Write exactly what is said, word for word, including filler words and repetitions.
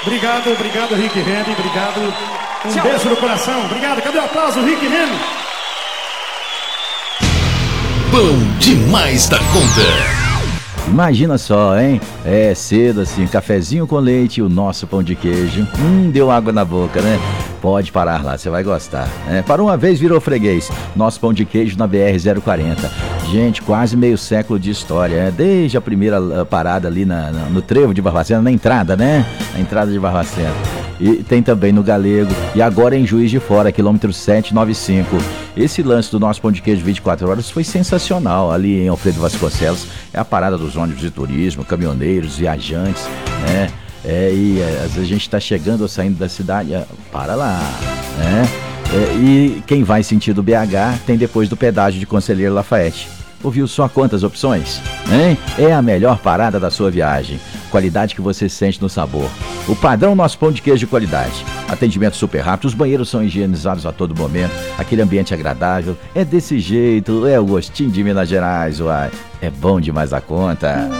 Obrigado, obrigado, Rick Remy, obrigado. Um Tchau. Beijo no coração. Obrigado. Cadê o aplauso, Rick Remy? Bom demais da conta. Imagina só, hein? É cedo assim, cafezinho com leite e o nosso pão de queijo. Hum, deu água na boca, né? Pode parar lá, você vai gostar, né? Para uma vez virou freguês. Nosso pão de queijo na B R zero quarenta. Gente, quase meio século de história, né? Desde a primeira parada ali na, na, no trevo de Barbacena, na entrada, né? Na entrada de Barbacena. E tem também no Galego e agora em Juiz de Fora, quilômetro setecentos e noventa e cinco. Esse lance do nosso pão de queijo vinte e quatro horas foi sensacional. Ali em Alfredo Vasconcelos é a parada dos ônibus de turismo, caminhoneiros, viajantes, né? É, e é, às vezes a gente está chegando ou saindo da cidade, é, para lá, né? É, e quem vai sentido B H tem depois do pedágio de Conselheiro Lafayette. Ouviu só quantas opções? Hein? É a melhor parada da sua viagem. Qualidade que você sente no sabor. O padrão nosso pão de queijo de qualidade. Atendimento super rápido, os banheiros são higienizados a todo momento, aquele ambiente agradável. É desse jeito, é o gostinho de Minas Gerais, uai. É bom demais a conta.